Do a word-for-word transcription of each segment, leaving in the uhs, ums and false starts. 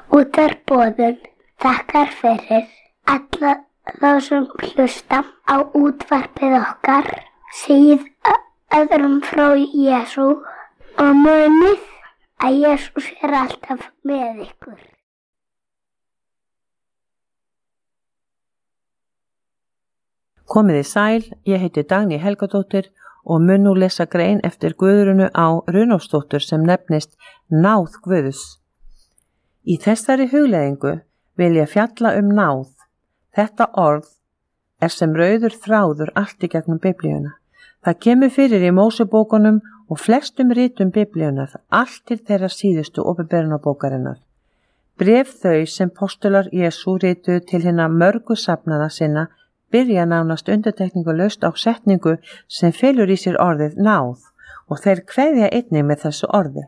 Útvarpsboðun þakkar fyrir alla þá sem hlusta á útvarpið okkar, segið öðrum frá Jesú og munið að Jesús er alltaf með ykkur. Komiði sæl, ég heiti Dagný Helgadóttir og mun nú lesa grein eftir Guðrúnu á Runólfsdóttur sem nefnist Náð Guðs. Í þessari hugleiðingu vil ég fjalla um náð. Þetta orð er sem rauður þráður allt í gegnum Biblíuna. Það kemur fyrir í Mósebókunum og flestum ritum Biblíunar, allt til þeirra síðustu opinberunarbókarinnar. Bréf þau sem postular Jesú rituðu til hinna mörgu safnaða sinna byrja nánast undirtekningulaust á setningu sem felur í sér orðið náð og þeir kveðja einnig með þessu orði.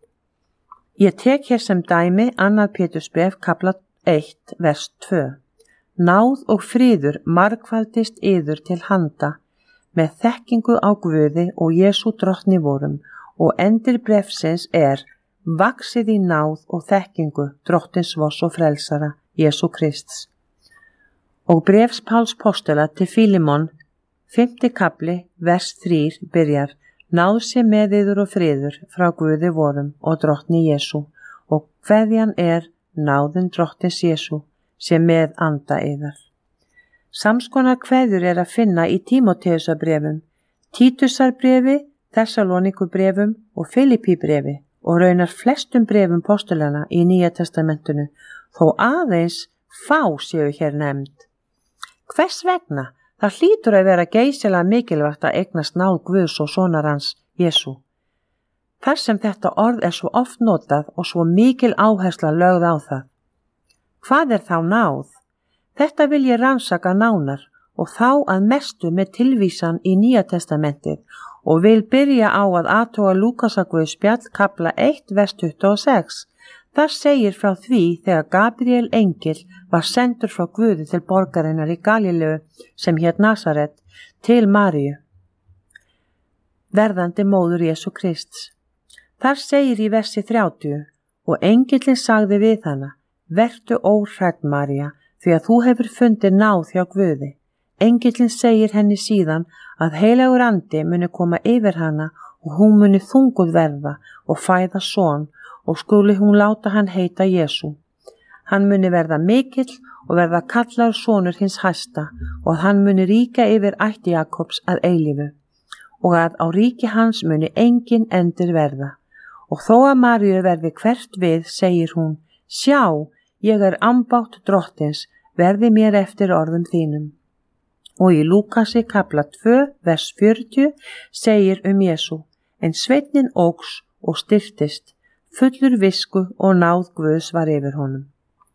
Ég tek hér sem dæmi annað Pétursbréf kafla eitt vers tvö. Náð og fríður margfaldist yður til handa með þekkingu á Guði og Jesú drottni vorum og endir bréfsins er vaxið í náð og þekkingu drottins voss og frelsara Jesú Krists. Og bréfs Páls postula til Fílimon, fimmti kafli, vers þrír, byrjar Náð sé með yður og friður frá Guði vorum og drottni Jesú og kveðjan er náðin drottins Jesú sé með anda yðar. Samskonar kveður er að finna í Tímóteusarbréfum, Títusarbréfi, Þessalóníkubrefum og Filippíbréfi og raunar flestum brefum postulana í Nýja testamentinu, þó aðeins fá séu hér nefnd. Hvers vegna? Það hlýtur að vera geysilega mikilvægt að eignast náð Guðs og sonar hans, Jesú. Þar sem þetta orð er svo oft notað og svo mikil áhersla lögð á það. Hvað er þá náð? Þetta vil ég rannsaka nánar og þá að mestu með tilvísan í Nýja testamentið og vil byrja á að athuga Lúkasarguðspjall kafla eitt vers tuttugu og sex. Það segir frá því þegar Gabriel engil var sendur frá Guði til borgarinnar í Galíleu sem hét Nasaret til Maríu, verðandi móður Jesú Krists. Þar segir í versi þrjátíu og engillinn sagði við hana, vertu óhrædd María, því að þú hefur fundið náð hjá Guði. Engillinn segir henni síðan að heilagur andi muni koma yfir hana og hún muni þunguð verða og fæða son og skuli hún láta hann heita Jesú. Hann muni verða mikill og verða kallaður sonur hins hæsta og hann muni ríka yfir ætt Jakobs að eilífu og að á ríki hans muni engin endir verða. Og þó að Maríu verði hvert við, segir hún, sjá, ég er ambátt drottins, verði mér eftir orðum þínum. Og í Lúkasi kafla tvö, vers fjörutíu, segir um Jesú, en sveinninn óx og styrtist, fullur visku og náð Guðs var yfir honum.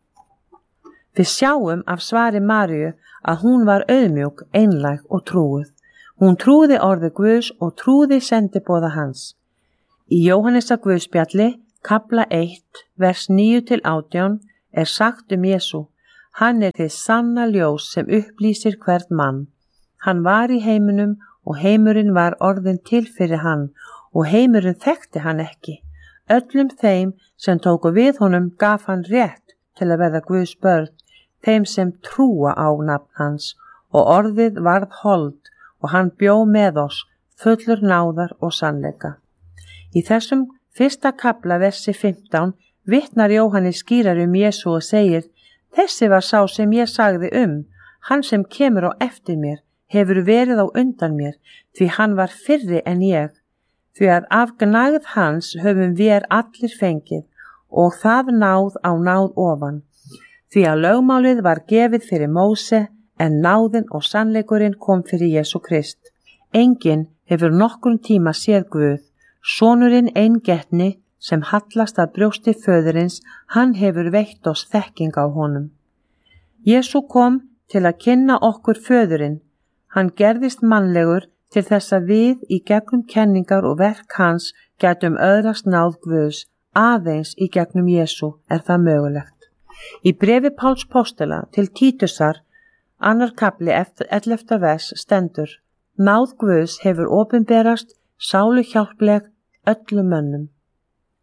Við sjáum af svari Maríu að hún var auðmjúk, einlæg og trúuð. Hún trúði orði Guðs og trúði sendiboða hans. Í Jóhannesarguðspjalli, kafla eitt, vers níu til átján, er sagt um Jesú, hann er þið sanna ljós sem upplýsir hvern mann. Hann var í heiminum og heimurinn var orðin til fyrir hann og heimurinn þekkti hann ekki. Öllum þeim sem tóku við honum gaf hann rétt til að verða Guðs börn, þeim sem trúa á nafn hans og orðið varð hold og hann bjó með oss fullur náðar og sannleika. Í þessum fyrsta kafla versi fimmtán vitnar Jóhannes skýrar um Jesú og segir, þessi var sá sem ég sagði um, hann sem kemur á eftir mér, hefur verið á undan mér, því hann var fyrri en ég. Því að af gnægð hans höfum við allir fengið og það náð á náð ofan. Því að lögmálið var gefið fyrir Móse en náðin og sannleikurinn kom fyrir Jesú Krist. Enginn hefur nokkurn tíma séð Guð, sonurinn eingetni sem hallast að brjósti föðurins, hann hefur veitt oss þekking á honum. Jesú kom til að kynna okkur föðurinn, hann gerðist mannlegur til þess að við í gegnum kenningar og verk hans gætum öðrast náð Guðs, aðeins í gegnum Jesú er það mögulegt. Í bréfi Páls postula til Títusar, annar kafli eftir ellefta vers stendur, náð Guðs hefur opinberast sálu hjálpleg öllum mönnum.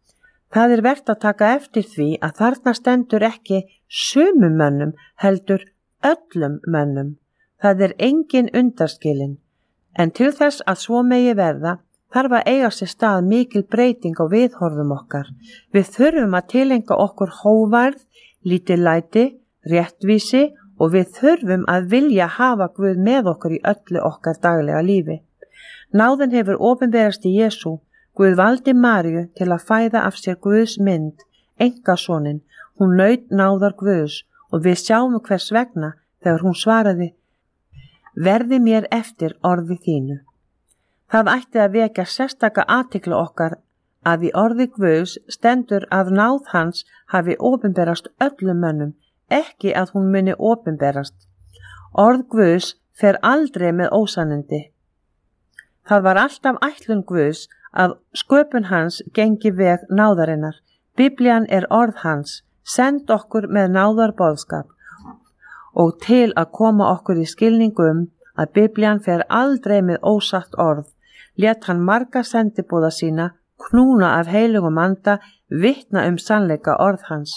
Það er vert að taka eftir því að þarna stendur ekki sumum mönnum heldur öllum mönnum. Það er engin undanskilin, en til þess að svo megi verða þarf að eiga sér stað mikil breyting á viðhorfum okkar. Við þurfum að tilenga okkur hóvarð, lítillæti, réttvísi og við þurfum að vilja hafa Guð með okkur í öllu okkar daglega lífi. Náðin hefur opinberast í Jesú. Guð valdi Maríu til að fæða af sér Guðs mynd, einkasonin. Hún naut náðar Guðs og við sjáum hvers vegna þegar hún svaraði: verði mér eftir orði þínu. Það ætti að vekja sérstaka athygli okkar að í orði Guðs stendur að náð hans hafi opinberast öllum mönnum, ekki að hún muni opinberast. Orð Guðs fer aldrei með ósannindi. Það var alltaf ætlun Guðs að sköpun hans gengi veg náðarinnar. Biblían er orð hans, send okkur með náðarboðskap og til að koma okkur í skilningum að Biblían fer aldrei með ósatt orð, lét hann marga sendiboða sína knúna af heilugum anda, vitna um sannleika orð hans.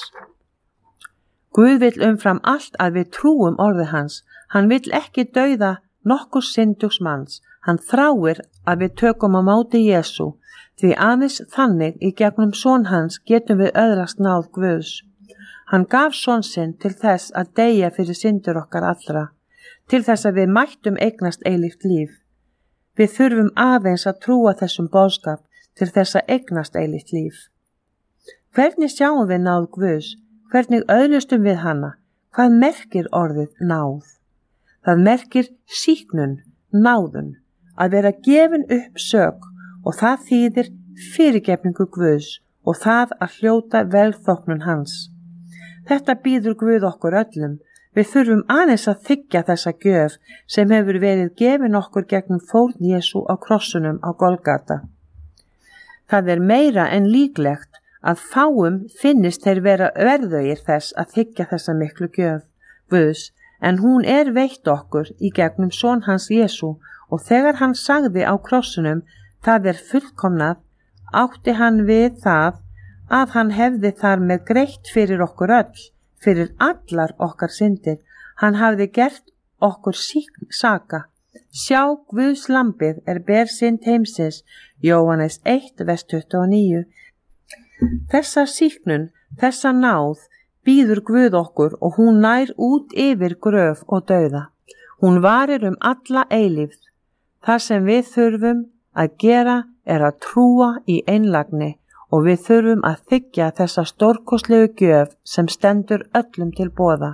Guð vill umfram allt að við trúum orði hans. Hann vill ekki dauða nokkur syndugs manns. Hann þráir að við tökum á móti Jesú, því aðeins þannig í gegnum son hans getum við öðrast náð Guðs. Hann gaf son sinn til þess að deyja fyrir syndur okkar allra, til þess að við mættum eignast eilíft líf. Við þurfum aðeins að trúa þessum boðskap til þess að eignast eilíft líf. Hvernig sjáum við náð Guðs? Hvernig öðlustum við hana? Hvað merkir orðið náð? Það merkir sýknun, náðun, að vera gefin upp sök og það þýðir fyrirgefningu Guðs og það að hljóta velþóknun hans. Þetta býður Guð okkur öllum. Við þurfum aðeins að þiggja þessa gjöf sem hefur verið gefin okkur gegnum fórn Jesú á krossunum á Golgata. Það er meira en líklegt að fáum finnist þeir vera verðugir þess að þiggja þessa miklu gjöf Guðs, en hún er veitt okkur í gegnum son hans Jesú og þegar hann sagði á krossunum það er fullkomnað, átti hann við það að hann hefði þar með greitt fyrir okkur öll, fyrir allar okkar syndir. Hann hafði gert okkur síkn saka. Sjá Guðs lambið er ber synd heimsins, Jóhannes eitt, vers tuttugu og níu. Þessa síknun, þessa náð, býður Guð okkur og hún nær út yfir gröf og dauða. Hún varir um alla eilífð. Það sem við þurfum að gera er að trúa í einlægni og við þurfum að þiggja þessa stórkostlegu gjöf sem stendur öllum til boða.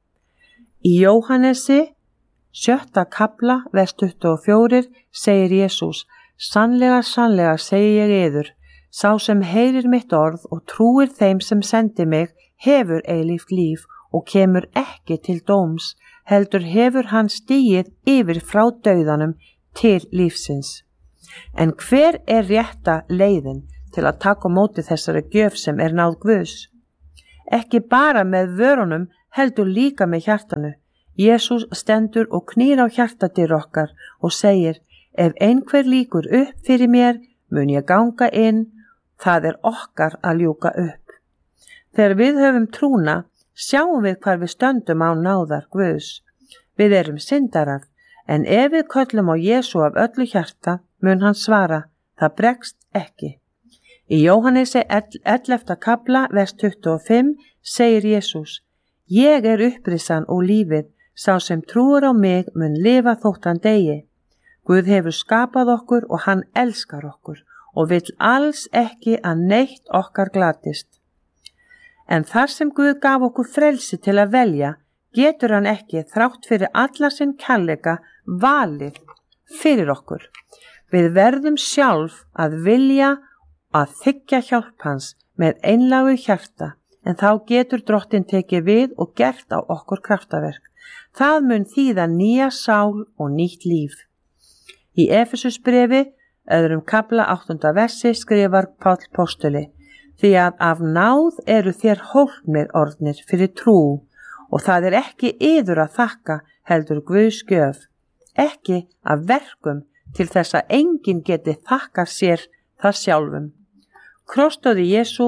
Í Jóhannesi, sjötta kafla, vers tuttugu og fjögur, segir Jesús: sannlega, sannlega segi ég yður, sá sem heyrir mitt orð og trúir þeim sem sendi mig, hefur eilíft líf og kemur ekki til dóms, heldur hefur hann stigið yfir frá dauðanum til lífsins. En hver er rétta leiðin til að taka á móti þessari gjöf sem er náð Guðs? Ekki bara með vörunum, heldur líka með hjartanu. Jesús stendur og knýr á hjartadyr okkar og segir: ef einhver líkur upp fyrir mér, mun ég ganga inn, það er okkar að ljúka upp. Þegar við höfum trúna, sjáum við hvar við stöndum á náðar Guðs. Við erum syndarar, en ef við köllum á Jesú af öllu hjarta, mun hann svara: það bregst ekki. Í Jóhannesi ellefta kafla, vers tuttugu og fimm, segir Jesús: ég er upprissan og lífið, sá sem trúir á mig mun lifa þótt hann deyi. Guð hefur skapað okkur og hann elskar okkur og vill alls ekki að neitt okkar glatist. En þar sem Guð gaf okkur frelsi til að velja, getur hann ekki, þrátt fyrir alla sinn kærleika, valið fyrir okkur. Við verðum sjálf að vilja að þiggja hjálp hans með einlægu hjarta, en þá getur Drottinn tekið við og gert á okkur kraftaverk. Það mun þýða nýja sál og nýtt líf. Í Efesusbrefi, öðrum kafla áttunda versi, skrifar Páll postuli: því að af náð eru þér hólpnir orðnir fyrir trú, og það er ekki yður að þakka, heldur Guðs gjöf, ekki af verkum, til þess að enginn geti þakkað sér það sjálfum. Krossdauði Jesú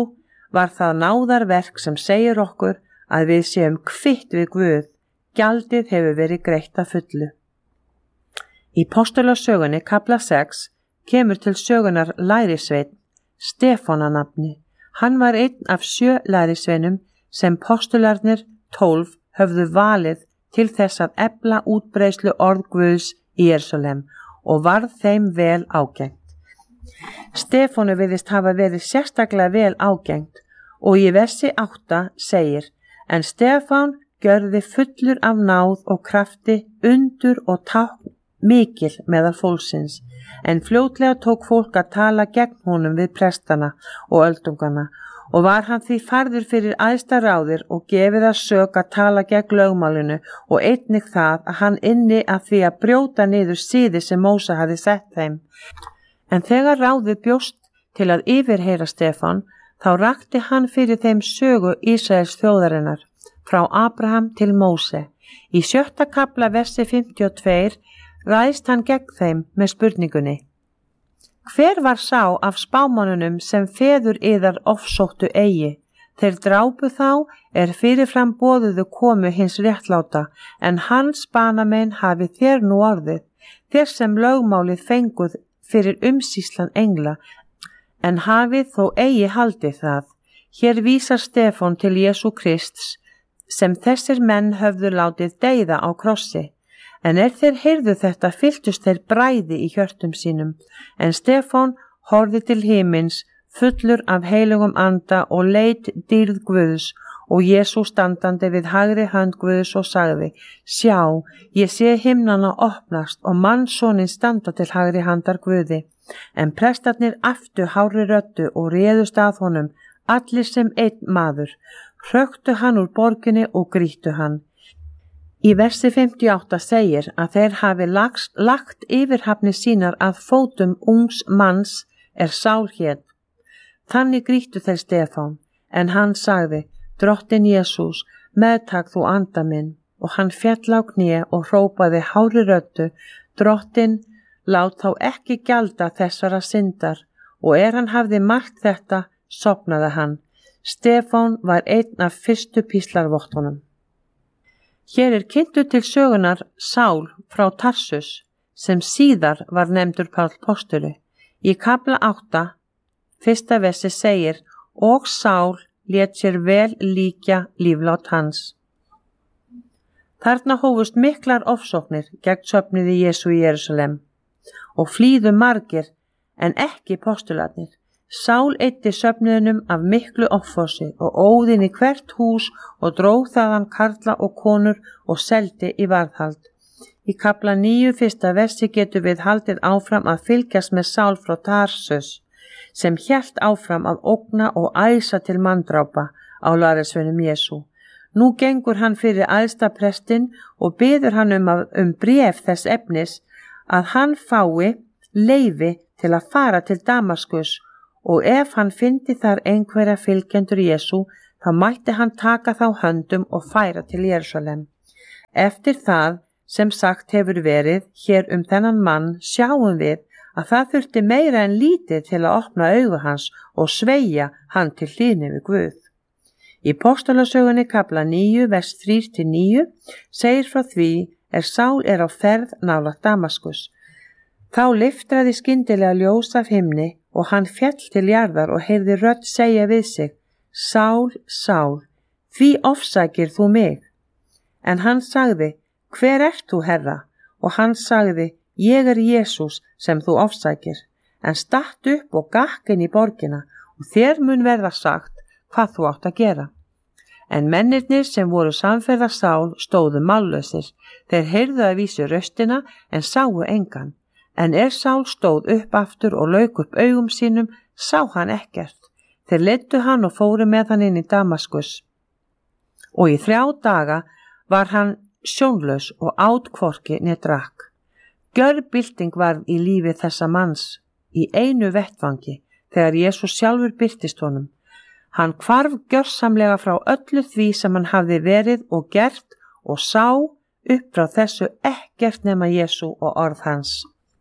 var það náðarverk sem segir okkur að við séum kvitt við Guð, gjaldið hefur verið greitt að fullu. Í Postulasögunni kafla sex kemur til sögunar lærisveinn, Stefán að nafni. Hann var einn af sjö lærisveinum sem postularnir tólf höfðu valið til þess að efla útbreiðslu orð Guðs í Jerúsalem og varð þeim vel ágengt. Stefánu virðist hafa verið sérstaklega vel ágengt og í versi átta segir: En Stefán gjörði fullur af náð og krafti, undur og tákn mikil meðal fólksins, en fljótlega tók fólk að tala gegn honum við prestana og öldungana og var hann því færður fyrir æðsta ráðir og gefið að sök að tala gegn lögmálinu og einnig það að hann ynni að því að brjóta niður siði sem Móse hafði sett þeim. En þegar ráðið bjóst til að yfirheyra Stefán, þá rakti hann fyrir þeim sögu Ísraels þjóðarinnar, frá Abraham til Móse. Í sjötta kafla versi fimmtíu og tvö ræðst hann gegn þeim með spurningunni: Hver var sá af spámannunum sem feður yðar ofsóttu eigi? Þeir drápu þá er fyrirfram boðuðu komu hins réttláta, en hans banamenn hafi þér nú orðið, þér sem lögmálið fenguð fyrir umsýslan engla, en hafið þó eigi haldið það. Hér vísar Stefán til Jesú Krists, sem þessir menn höfðu látið deyða á krossi. En er þeir heyrðu þetta, fylltust þeir bræði í hjörtum sínum, en Stefán horfði til himins, fullur af heilugum anda og leit dýrð Guðs og Jesú standandi við hægri hönd Guðs og sagði: Sjá, ég sé himnana opnast og mannssonin standa til hægri handar Guði. En prestarnir aftu hárri röddu og réðust að honum, allir sem einn maður, hröktu hann úr borginni og grýttu hann. Í versi fimmtíu og átta segir að þeir hafi lagst, lagt yfirhafnir sínar að fótum ungs manns er Sál hét. Þannig grýttu þeir Stefán, en hann sagði: Drottin Jesús, meðtak þú anda minn, og hann féll á kné og hrópaði hárri röddu: Drottin, lát þá ekki gjalda þessara syndar, og er hann hafði mælt þetta, sofnaði hann. Stefán var einn af fyrstu píslarvottunum. Hér er kynntur til sögunar Sál frá Tarsus, sem síðar var nefndur Páll postuli. Í kafla átta, fyrsta versi segir: Og Sál lét sér vel líkja líflát hans. Þarna hófust miklar ofsóknir gegn söfnuði Jesú í Jerúsalem og flýðu margir en ekki postularnir. Sál eyddi söfnuðinum af miklu offorsi og óðinn í hvert hús og dróg þaðan karla og konur og seldi í varðhald. Í kafla níu fyrsta versi getur við haldið áfram að fylgjast með Sál frá Tarsus, sem hélt áfram að ógna og æsa til manndrápa á lærisveinum Jesú. Nú gengur hann fyrir æðsta prestinn og biður hann um, að, um bréf þess efnis að hann fái leyfi til að fara til Damaskus, og ef hann fyndi þar einhverja fylgjendur Jesú, þá mætti hann taka þá höndum og færa til Jerúsalem. Eftir það sem sagt hefur verið hér um þennan mann sjáum við að það þurfti meira en lítið til að opna augu hans og sveigja hann til hlýðni við Guð. Í Postulasögunni kafla níu, vers þrír til níu segir frá því er Sál er á ferð nálægt Damaskus. Þá lyftraði skyndilega ljós af himni og hann féll til jarðar og heyrði rödd segja við sig: Sál, Sál, því ofsækir þú mig? En hann sagði: Hver ert þú, Herra? Og hann sagði: Ég er Jesús sem þú ofsækir. En statt upp og gakk inn í borgina og þér mun verða sagt hvað þú átt að gera. En mennirnir sem voru samferða Sál stóðu mállausir. Þeir heyrðu að vísu röstina en sáu engan. En er Sál stóð upp aftur og lauk upp augum sínum, sá hann ekkert. Þeir leiddu hann og fóru með hann inn í Damaskus. Og í þrjá daga var hann sjónlaus og át hvorki né drakk. Gjörbylting varð í lífi þessa manns í einu vettvangi þegar Jesús sjálfur birtist honum. Hann hvarf gjörsamlega frá öllu því sem hann hafði verið og gert og sá upp frá þessu ekkert nema Jesú og orð hans.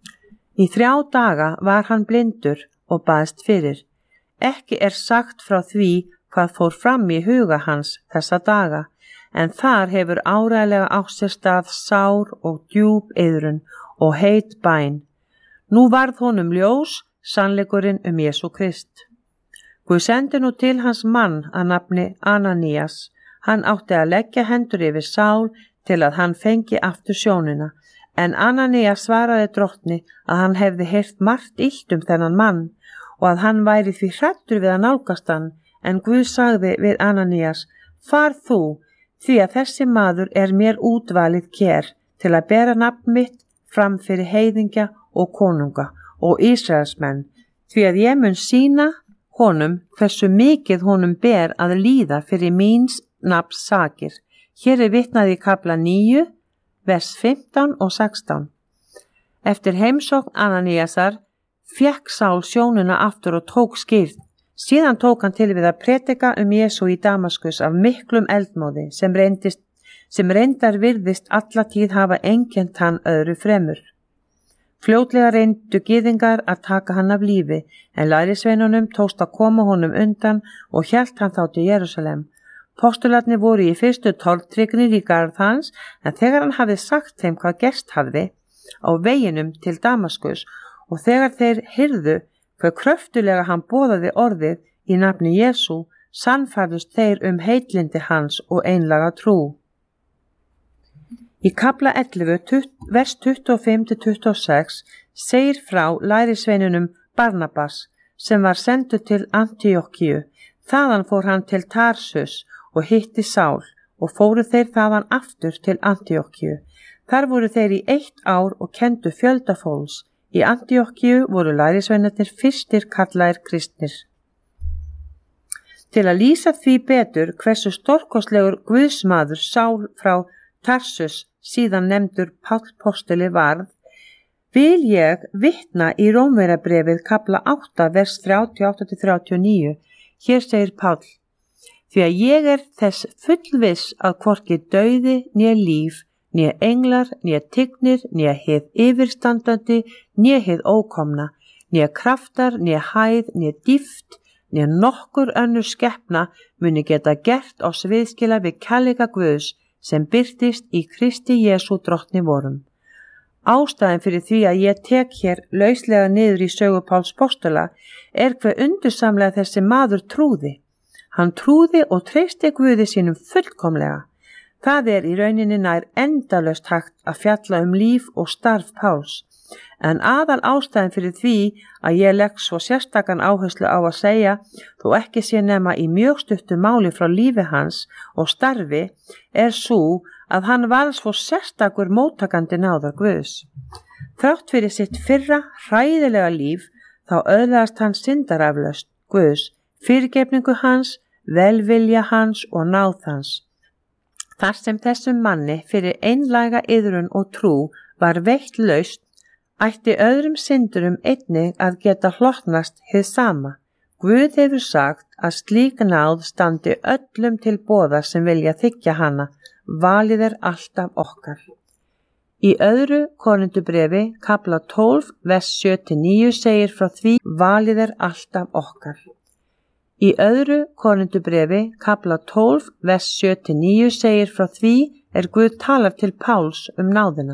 Í þrjá daga var hann blindur og baðst fyrir. Ekki er sagt frá því hvað fór fram í huga hans þessa daga, en þar hefur áreiðanlega átt sér stað sár og djúp iðrun og heit bæn. Nú varð honum ljós sannleikurinn um Jesú Krist. Guð sendi nú til hans mann að nafni Ananías. Hann átti að leggja hendur yfir Sál til að hann fengi aftur sjónina, en Ananías svaraði drottni að hann hefði heyrt margt illt um þennan mann og að hann væri því hræddur við að nálgast hann, en Guð sagði við Ananías: Far þú, því að þessi maður er mér útvalið ker til að bera nafn mitt fram fyrir heiðingja og konunga og Ísraelsmenn, því að ég mun sýna honum hversu mikið honum ber að líða fyrir míns nafns sakir. Hér er vitnað í kafla níu, vers fimmtán og sextán. Eftir heimsókn Ananíasar fékk Sál sjónuna aftur og tók skýrn. Síðan tók hann til við að predika um Jesú í Damaskus af miklum eldmóði sem, reyndist, sem reyndar virðist alla tíð hafa einkennt hann öðru fremur. Fljótlega reyndu gyðingar að taka hann af lífi, en lærisveinunum tókst að koma honum undan og hélt hann þá til Jerúsalem. Postularnir voru í fyrstu tortrygnir í garð hans, en þegar hann hafði sagt þeim hvað gerst hafði á veginum til Damaskus og þegar þeir heyrðu hve kröftulega hann boðaði orðið í nafni Jesú, sannfærðust þeir um heitlindi hans og einlaga trú. Í kafla ellefu, vers tuttugu og fimm til tuttugu og sex segir frá lærisveinunum Barnabas sem var sendur til Antíokkíu. Þaðan fór hann til Tarsus og hitti Sál og fóru þeir þaðan aftur til Antíokkíu. Þar voru þeir í eitt ár og kendu fjölda fólks. Í Antíokkíu voru lærisveinarnir fyrstir kallaðir kristnir. Til að lýsa því betur hversu stórkostlegur guðsmaður Sál frá Tarsus, síðan nefndur Páll postuli varð, vil ég vitna í Rómverjabréfið kafla átta, vers þrjátíu og átta til þrjátíu og níu. Hér segir Páll: Því að ég er þess fullviss að hvorki dauði né líf, né englar, né tignir, né hið yfirstandandi, né hið ókomna, né kraftar, né hæð, né dýpt, né nokkur önnur skepna muni geta gert oss viðskila við kærleika Guðs sem birtist í Kristi Jesú drottni vorum. Ástæðan fyrir því að ég tek hér lauslega niður í sögu Páls postula er hve undursamlega þessi maður trúði. Hann trúði og treysti Guði sínum fullkomlega. Það er í rauninni nær endalaust hægt að fjalla um líf og starf Páls. En aðal ástæðan fyrir því að ég legg svo sérstakan áherslu á að segja, þó ekki sé nema í mjög stuttu máli frá lífi hans og starfi, er svo að hann var svo sérstakur móttakandi náðar Guðs. Þrátt fyrir sitt fyrra hræðilega líf, þá öðlaðist hann syndaraflaust Guðs, fyrirgefningu hans, velvilja hans og náð hans. Þar sem þessum manni fyrir einlæga iðrun og trú var veitt laust, ætti öðrum syndurum einnig að geta hlotnast hið sama. Guð hefur sagt að slík náð standi öllum til boða sem vilja þiggja hana, valið er alltaf okkar. Í öðru Korintubréfi, kafla tólf, vers sjö til níu segir frá því valið er alltaf okkar. Í öðru Korintubréfi, kafla tólf, vers sjö til níu segir frá því er Guð talar til Páls um náðina.